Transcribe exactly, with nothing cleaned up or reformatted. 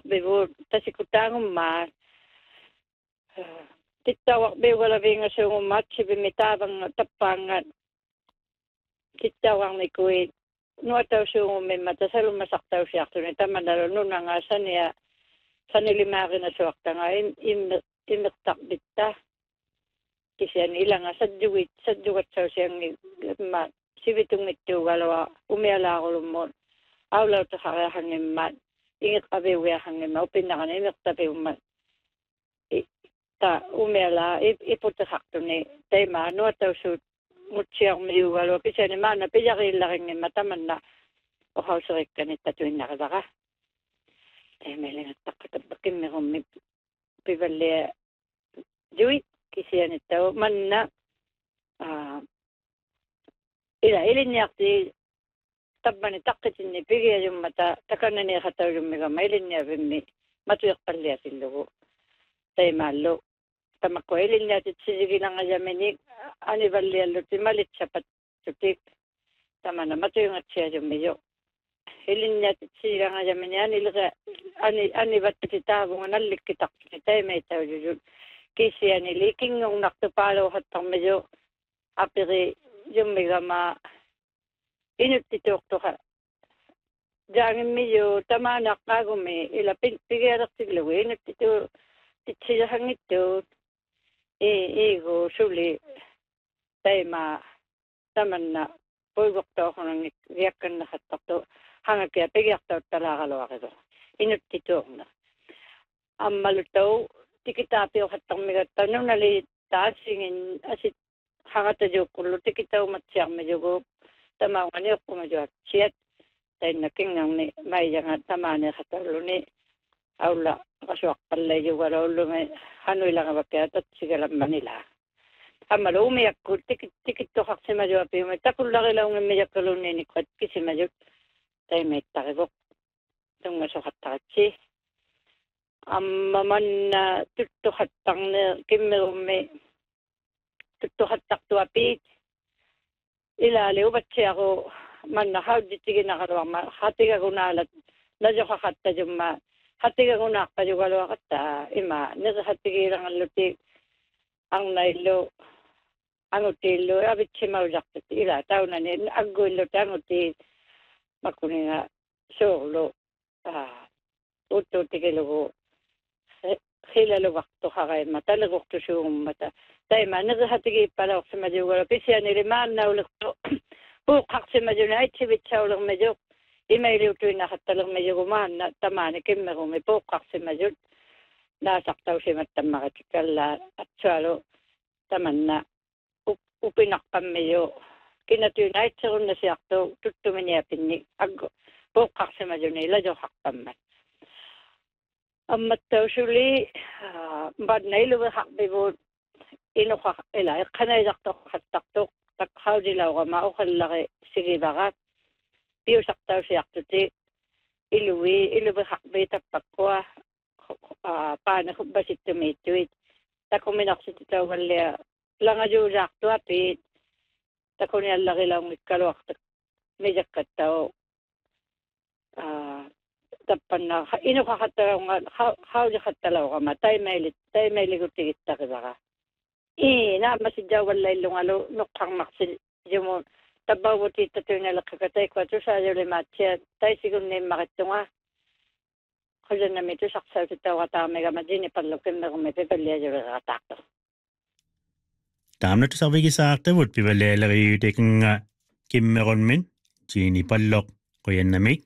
bibu tasikutangumma tittawak be wala binga sungummat sibimitavang tappangat tittawang ni kuit nuataw sungumim matasalum masaktaw siya to ni tamanalo nunanga sania sanilimaki na suwakta nga im im imektak bitta kisiyan ilang nga sadjuwit sadjuwat saw siyang ma sibitong mityo galawa umiala ko lumon awlaw ta kaya hangin mat ingat kabe uya hangin ma upin na kanin tabi umat ta umela iputa sakto ni tema no taw su mutsiyang miyo galawa kisiyan ni mana piyakil laking mataman na o hausarik ka ni tatuin na kadaka ay may lingat takatabakin mi kung pibali juwit kisiyan ito man na ah ila ilin niya ti tabban ni takitin ni pigya yung mata takan na niya kataw yung mga mailin niya bimi matuyak palya silugo tay malo tamako ilin niya ti sige na nga yamin ani balya lo ti malit sa patutik tama na matuyang at siya yung miyo ilin niya ti sige nga yamin ani ilga ani ani bat ti tabo nga nalikitak ti tay may taw yun kisi ani liking ng naktupalo hatang medyo apiri yung mga ma inutitok to ka jangin medyo tama na kagumi ila pigirak siglo inutito titsiyahang ito e ego suli tay ma taman na pugok to ako ng riyakan na hatak to hanga kaya pigirak to talakalawa ka to inutito na ang malutaw tikitapi o hatang mga tanong nalita singin asit hangata jo kulo tikitaw matsyak medyo go tama nga niyo kung medyo siyat tayo naking nang ni may yang tama ni hatalo ni awla kaswak palay jo wala ulo may hanoy lang ang bakit at sigalam Manila amalo umiyak ko tikit tikit to kaksi medyo api may takul laki lang ng medyo kulo ni nikwat kisi medyo tayo may takibok itong masok at takatsi amman na tutuhatang na kimirumi tutuhatak tuapit ilaliw ba't siya ako man na how di tigin na karuwa hati ka kunalat na jo kakata jo ma hati ka kunak pa jo kalwa kata ima nasa hati kirang ang luti ang nailo ang utilo abit si maujak ila tao na ni agulo ta ang uti makunin nga solo ah uto tigilo ko خلال وقت خاطر متى لقطة شو متى دائما نزهتي بلا وقت ما جو ولا بس يعني لما نولقتو هو قص ما جو نايت بيت شاول ما جو إما يلوتونا حتى لو ما جو ما ن تمانة كم هم يبقى قص ما جو لا سقطوا شيء متى ما كلا أتشالو تمنا وبينك كم جو كنا تونايت شغل نسيقتو تطو من يابني أجو بقى قص ما جو نيلا جو حق تمنا amma tawshuli bad nailu hak bibo ino kha ila khana jak to khatak to tak khawdi law ma o khallaqi sigi bagat piu sak taw siak tuti ilui ilu hak be tapakwa pa na basit tumitwit takuminak sit taw wala langa jo jak to api takuni allagi law mikkalwak medyak taw tapan na ino kakataw nga how di katalaw ka matay may tay may ligutigit ta ka eh na masidya walay lungalo nukang maksil mo tabaw ti tatoy na lakakatay ko to sa jole matya tay sigun ni makitunga kaya na mito saksa sa tawata mega majini panlokin na kumete palya jole katakto tamna to sabi gisakta wut pibalelari tekeng kimmeron min jini pallok ko yan namik